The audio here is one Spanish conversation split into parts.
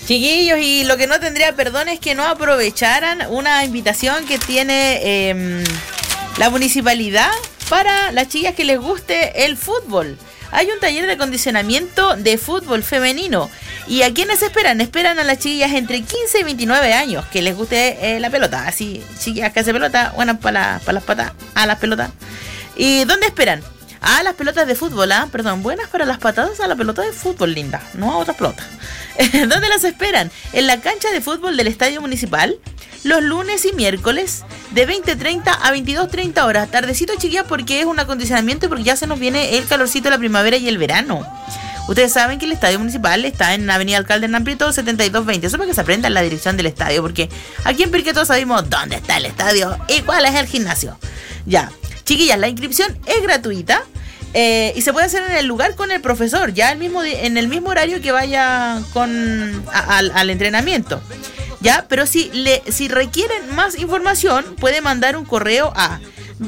Chiquillos, y lo que no tendría perdón es que no aprovecharan una invitación que tiene la municipalidad para las chicas que les guste el fútbol. Hay un taller de acondicionamiento de fútbol femenino. ¿Y a quiénes esperan? Esperan a las chiquillas entre 15 y 29 años que les guste la pelota. Así, chiquillas que hacen pelota, buenas para las patas, a las pelotas. ¿Y dónde esperan? A las pelotas de fútbol, perdón, buenas para las patadas a la pelota de fútbol, linda, no a otras pelotas. ¿Dónde las esperan? En la cancha de fútbol del Estadio Municipal, los lunes y miércoles, de 20:30 a 22:30 horas. Tardecito, chiquillas, porque es un acondicionamiento y porque ya se nos viene el calorcito de la primavera y el verano. Ustedes saben que el Estadio Municipal está en Avenida Alcalde Hernán Prieto 7220. Eso para que se aprendan la dirección del estadio, porque aquí en Pirque todos sabemos dónde está el estadio y cuál es el gimnasio. Ya. Chiquillas, la inscripción es gratuita y se puede hacer en el lugar con el profesor, ya en el mismo horario que vaya al entrenamiento. Ya, pero si requieren más información, puede mandar un correo a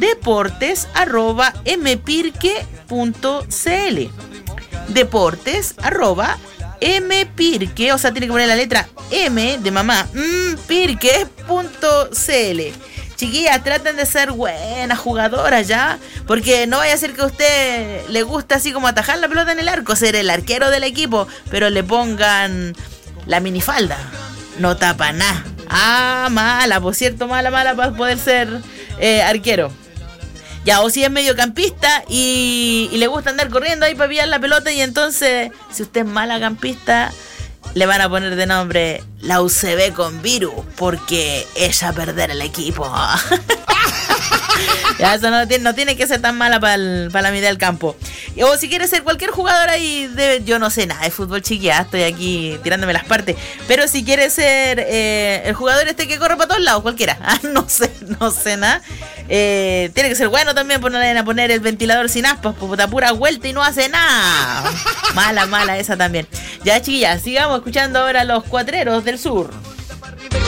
deportes@mpirque.cl. Deportes@mpirque, o sea, tiene que poner la letra M de mamá, pirque.cl. Chiquillas, traten de ser buenas jugadoras, ¿ya? Porque no vaya a ser que a usted le guste así como atajar la pelota en el arco, ser el arquero del equipo, pero le pongan la minifalda. No tapa nada. Mala, por cierto, mala para poder ser arquero. Ya, o si es mediocampista y le gusta andar corriendo ahí para pillar la pelota, y entonces, si usted es mala campista, le van a poner de nombre la UCB con virus, porque ella perder el equipo. Ya, eso no tiene que ser tan mala para la mitad del campo. O si quiere ser cualquier jugador ahí, yo no sé nada de fútbol, chiquilla, estoy aquí tirándome las partes. Pero si quiere ser el jugador que corre para todos lados, cualquiera. No sé nada. Tiene que ser bueno también, por no le van a poner el ventilador sin aspas, puta pura vuelta y no hace nada. Mala esa también. Ya, chiquillas, sigamos escuchando ahora a los Cuatreros del Sur.